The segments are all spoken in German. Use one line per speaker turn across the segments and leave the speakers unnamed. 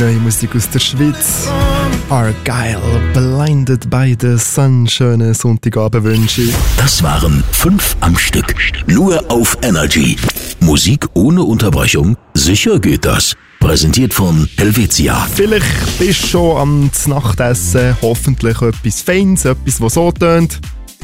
Neue Musik aus der Schweiz. Argyle, Blinded by the Sun. Schönen Sonntagabend wünsche ich.
Das waren 5 am Stück. Nur auf Energy. Musik ohne Unterbrechung? Sicher geht das. Präsentiert von Helvetia.
Vielleicht bist du schon am Nachtessen. Hoffentlich etwas Feines, etwas, das so tönt.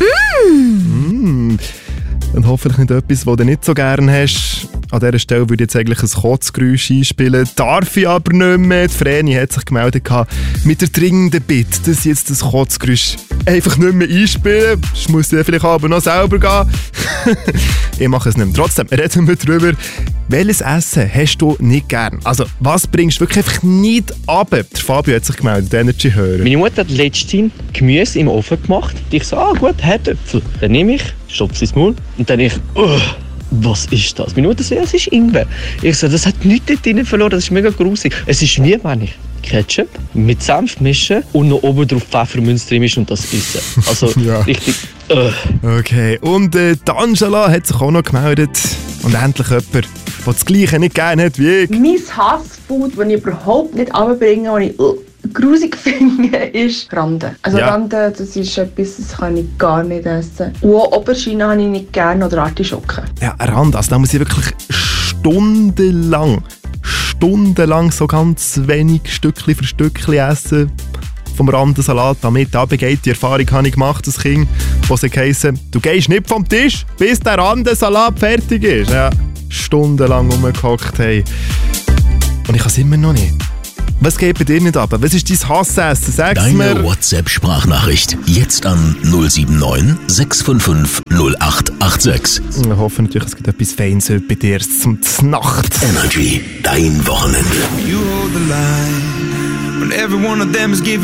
Und hoffentlich nicht etwas, das du nicht so gerne hast. An dieser Stelle würde ich jetzt eigentlich ein Kotzgeräusch einspielen. Darf ich aber nicht mehr. Die Vreni hat sich gemeldet mit der dringenden Bitte, dass ich jetzt das Kotzgeräusch einfach nicht mehr einspielen. Das muss ich vielleicht aber noch selber gehen. Ich mache es nicht mehr. Trotzdem reden wir darüber, welches Essen hast du nicht gern? Also, was bringst du wirklich einfach nicht ab? Der Fabio hat sich gemeldet, Energy hören.
Meine Mutter hat letztens Gemüse im Ofen gemacht. Ich so, gut, Herdöpfel. Dann nehme ich, stopfe es ins Maul und dann was ist das? Meine Mutter sagt, es ist Ingwer. Ich so, das hat nichts dort drin verloren, das ist mega grusig. Es ist wie wenn ich Ketchup mit Senf mischen und noch oben drauf Pfefferminz drin mischen und das essen. Also
Ja.
richtig.
Okay, und Angela hat sich auch noch gemeldet. Und endlich jemand, der das Gleiche nicht gerne hat wie ich.
Mein Hassfood, das ich überhaupt nicht runterbringe, das ich grusig finde, ist Rande. Also
Ja.
Rande, das ist etwas, das kann ich gar nicht essen. Und auch Aubergine habe ich nicht gerne oder Artischocken.
Ja, ein Rand, also da muss ich wirklich stundenlang so ganz wenig Stückchen für Stückchen essen vom Randensalat. Damit abgeht, die Erfahrung habe ich gemacht als Kind, wo sie geheissen, du gehst nicht vom Tisch, bis der Randensalat fertig ist. Ja, stundenlang rumgehockt, hey. Und ich kann es immer noch nicht. Was geht bei dir nicht ab? Was ist dein Hassessen? Sag's
Deine
mir.
WhatsApp-Sprachnachricht. Jetzt an 079 655 0886.
Ich hoffe natürlich, es gibt etwas Feines heute bei dir zum Nacht.
Energy. Dein Wochenende.
You hold the line when every one of them is giving